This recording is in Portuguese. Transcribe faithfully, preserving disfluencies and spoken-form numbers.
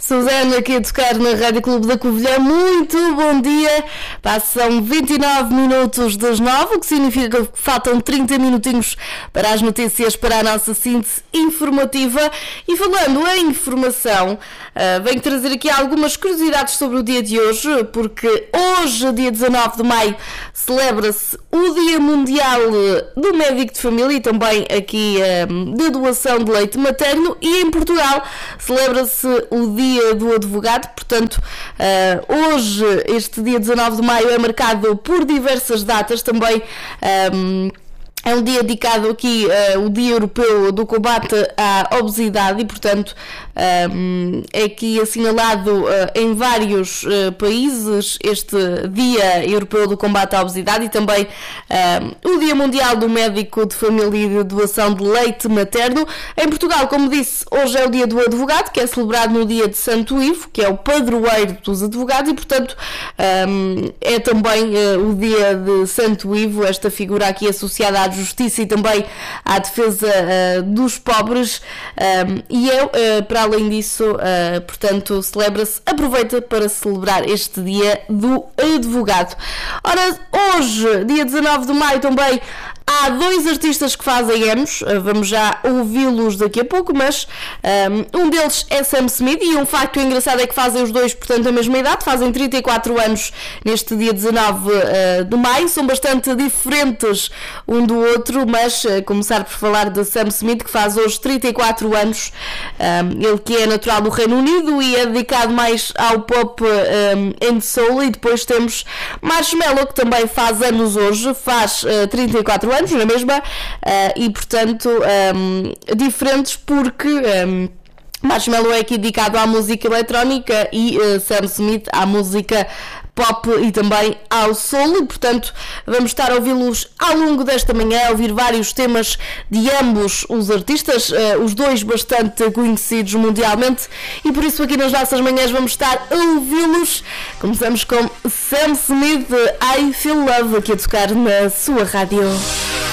Suzana aqui a tocar na Rádio Clube da Covilhã. Muito bom dia. Passam vinte e nove minutos das nove, o que significa que faltam trinta minutinhos para as notícias, para a nossa síntese informativa. E falando em informação, uh, venho trazer aqui algumas curiosidades sobre o dia de hoje, porque hoje, dia dezanove de maio, celebra-se o Dia Mundial do Médico de Família e também aqui uh, da doação de leite materno, e em Portugal celebra-se o Dia do Advogado. Portanto, uh, hoje, este dia dezanove de maio, é marcado por diversas datas também. Um, É um dia dedicado aqui ao uh, Dia Europeu do Combate à Obesidade e, portanto, um, é aqui assinalado uh, em vários uh, países este Dia Europeu do Combate à Obesidade e também uh, o Dia Mundial do Médico de Família e de Doação de Leite Materno. Em Portugal, como disse, hoje é o Dia do Advogado, que é celebrado no dia de Santo Ivo, que é o padroeiro dos advogados, e, portanto, um, é também uh, o dia de Santo Ivo, esta figura aqui associada à justiça e também à defesa uh, dos pobres, um, e é, uh, para além disso, uh, portanto, celebra-se, aproveita para celebrar este dia do advogado. Ora, hoje, dia dezanove de maio, também há dois artistas que fazem anos, vamos já ouvi-los daqui a pouco, mas um, um deles é Sam Smith, e um facto engraçado é que fazem os dois, portanto, a mesma idade, fazem trinta e quatro anos neste dia dezanove de maio, são bastante diferentes um do outro, mas uh, começar por falar de Sam Smith, que faz hoje trinta e quatro anos, um, ele que é natural do Reino Unido e é dedicado mais ao pop um, and soul, e depois temos Marshmello, que também faz anos hoje, faz uh, trinta e quatro anos na mesma, uh, e portanto um, diferentes porque um, Marshmello é aqui dedicado à música eletrónica e uh, Sam Smith à música pop e também ao soul, e portanto vamos estar a ouvi-los ao longo desta manhã, a ouvir vários temas de ambos os artistas, uh, os dois bastante conhecidos mundialmente, e por isso aqui nas nossas manhãs vamos estar a ouvi-los. Começamos com Sam Smith, I Feel Love, aqui a tocar na sua rádio.